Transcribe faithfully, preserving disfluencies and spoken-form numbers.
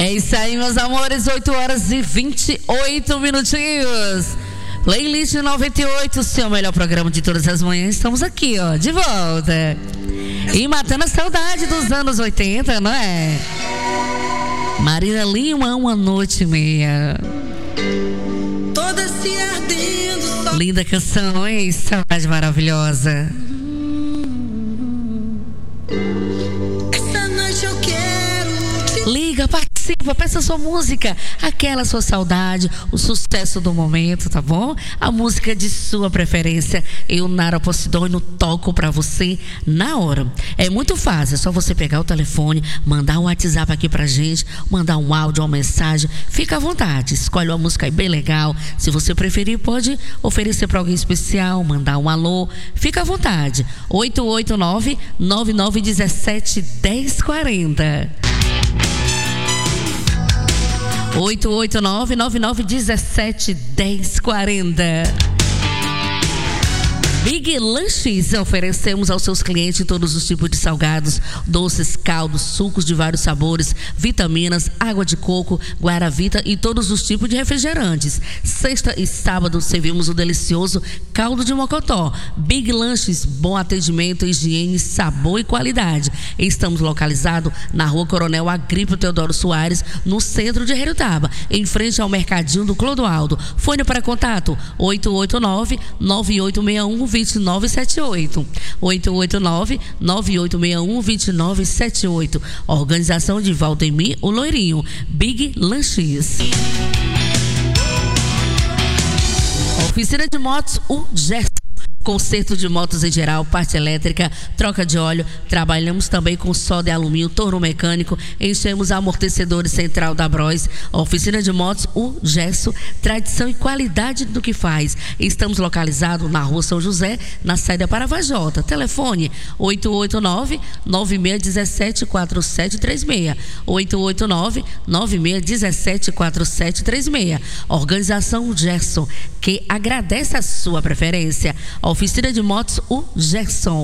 É isso aí, meus amores, oito horas e vinte e oito minutinhos. Playlist noventa e oito, seu melhor programa de todas as manhãs. Estamos aqui, ó, de volta. E matando a saudade dos anos oitenta, não é? Marina Lima, Uma Noite e Meia. Toda se ardendo. Só... Linda canção, hein? Saudade maravilhosa. Essa noite eu quero te... Liga, participa, peça sua música, aquela sua saudade, o sucesso do momento, tá bom? A música de sua preferência, eu, Nara Posidônio, toco pra você na hora. É muito fácil, é só você pegar o telefone, mandar um WhatsApp aqui pra gente, mandar um áudio, uma mensagem, fica à vontade, escolhe uma música aí bem legal. Se você preferir, pode oferecer pra alguém especial, mandar um alô, fica à vontade. oito oito nove, nove nove um sete, um zero quatro zero. oito oito nove, nove nove um sete, um zero quatro zero. Big Lanches, oferecemos aos seus clientes todos os tipos de salgados, doces, caldos, sucos de vários sabores, vitaminas, água de coco, guaravita e todos os tipos de refrigerantes. Sexta e sábado servimos o delicioso caldo de mocotó. Big Lanches, bom atendimento, higiene, sabor e qualidade. Estamos localizados na Rua Coronel Agripe Teodoro Soares, no centro de Herutaba, em frente ao Mercadinho do Clodoaldo. Fone para contato oito oito nove, nove oito seis um, dois nove sete oito. oito oito nove, nove oito seis um, dois nove sete oito. Organização de Valdemir, o Loirinho. Big Lanches. Oficina de motos, o Gerson. Conserto de motos em geral, parte elétrica, troca de óleo. Trabalhamos também com solda e alumínio, torno mecânico. Enchemos amortecedores central da Bros. Oficina de motos, o Gesso. Tradição e qualidade do que faz. Estamos localizados na Rua São José, na saída para Vajota. Telefone oito oito nove, nove seis um sete, quatro sete três seis. oito oito nove, nove seis um sete, quatro sete três seis. Organização Gerson, que agradece a sua preferência. Oficina de motos, o Gerson.